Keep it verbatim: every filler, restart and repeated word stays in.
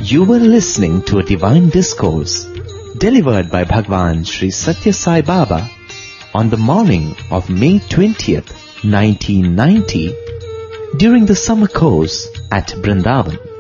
You were listening to a divine discourse delivered by Bhagwan Sri Satya Sai Baba on the morning of May twentieth, nineteen ninety during the summer course at Vrindavan.